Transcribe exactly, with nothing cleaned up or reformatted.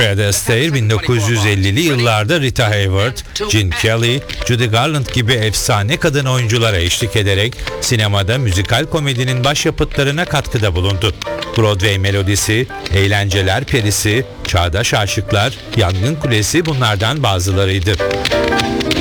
Fred Astaire bin dokuz yüz ellili yıllarda Rita Hayworth, Gene Kelly, Judy Garland gibi efsane kadın oyunculara eşlik ederek sinemada müzikal komedinin başyapıtlarına katkıda bulundu. Broadway melodisi, Eğlenceler Perisi, Çağdaş Aşıklar, Yangın Kulesi bunlardan bazılarıydı.